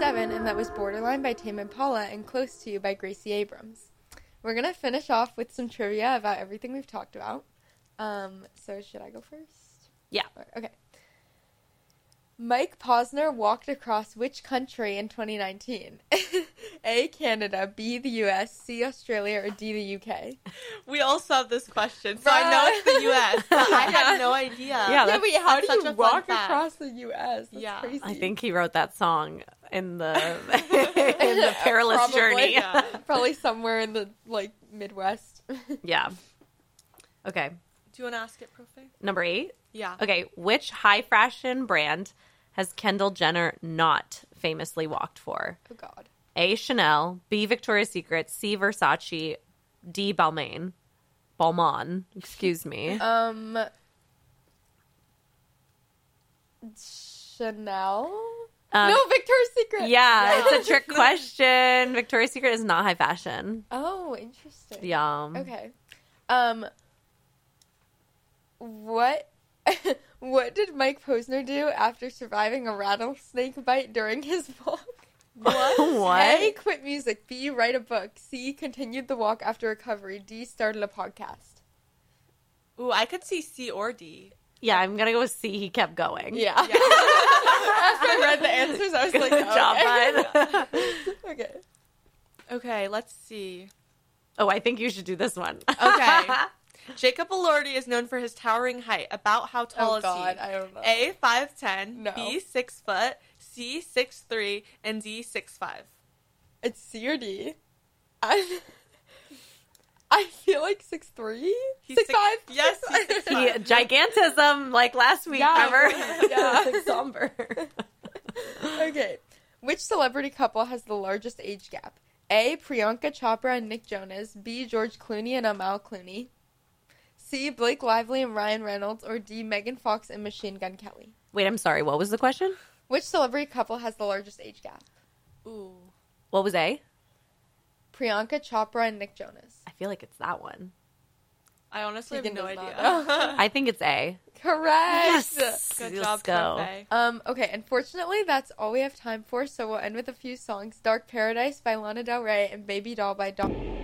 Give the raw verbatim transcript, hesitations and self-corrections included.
seven, and that was Borderline by Tame Impala and Close to You by Gracie Abrams. We're going to finish off with some trivia about everything we've talked about. Um, so should I go first? Yeah. Okay. Mike Posner walked across which country in twenty nineteen? A, Canada, B, the U S, C, Australia, or D, the U K? We also have this question, so I know it's the U S, but I had no idea. Yeah, Yeah, wait, how do such you a fun walk fact. across the U S? That's Yeah. crazy. I think he wrote that song in the in the perilous Probably, journey. Yeah. Probably somewhere in the, like, Midwest. Yeah. Okay. Do you want to ask it, Profe? Number eight. Yeah. Okay. Which high fashion brand has Kendall Jenner not famously walked for? Oh, God. A, Chanel, B, Victoria's Secret, C, Versace, D, Balmain. Balmain, excuse me. Um, Chanel? Um, no, Victoria's Secret. Yeah, it's a trick question. Victoria's Secret is not high fashion. Oh, interesting. Yum. Okay. Um, what what did Mike Posner do after surviving a rattlesnake bite during his walk? What? What? A, quit music. B, write a book. C, continued the walk after recovery. D, started a podcast. Ooh, I could see C or D. Yeah, I'm gonna go with C. He kept going. Yeah. Yeah. After I read the answers, I was like, Good oh, job, okay. bud. Okay. Okay, let's see. Oh, I think you should do this one. Okay. Jacob Elordi is known for his towering height. About how tall Oh, is God, he? I don't know. A, five ten, No. B, six foot, C, six three, and D, six five. It's C or D. I, I feel like six three? He's six six- five? yes, he's six He, gigantism, like last week, Yeah. remember? Yeah. Like somber. Okay. Which celebrity couple has the largest age gap? A, Priyanka Chopra and Nick Jonas. B, George Clooney and Amal Clooney. C, Blake Lively and Ryan Reynolds. Or D, Megan Fox and Machine Gun Kelly. Wait, I'm sorry. What was the question? Which celebrity couple has the largest age gap? Ooh. What was A? Priyanka Chopra and Nick Jonas. I feel like it's that one. I honestly have Tegan no does not idea. know. I think it's A. Correct. Good Let's job, go. Profe. Um, okay, unfortunately, that's all we have time for, so we'll end with a few songs. Dark Paradise by Lana Del Rey and Baby Doll by Dawn.